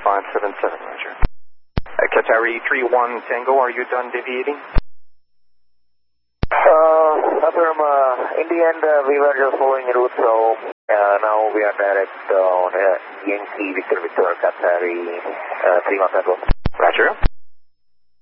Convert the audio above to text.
577, roger. Qatari 31 Tango, are you done deviating? Affirm, in the end, we were just following the route, so now we are direct on Yankee Victor Qatari 31 Tango. Roger.